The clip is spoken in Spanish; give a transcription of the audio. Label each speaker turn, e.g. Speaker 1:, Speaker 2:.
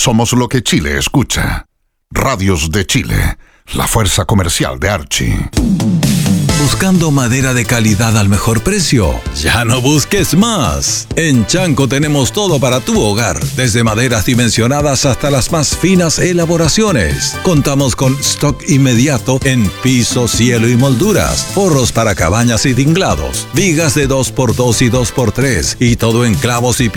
Speaker 1: Somos lo que Chile escucha. Radios de Chile, la fuerza comercial de Archie.
Speaker 2: ¿Buscando madera de calidad al mejor precio? ¡Ya no busques más! En Chanco tenemos todo para tu hogar, desde maderas dimensionadas hasta las más finas elaboraciones. Contamos con stock inmediato en piso, cielo y molduras, forros para cabañas y tinglados, vigas de 2x2 y 2x3 y todo en clavos y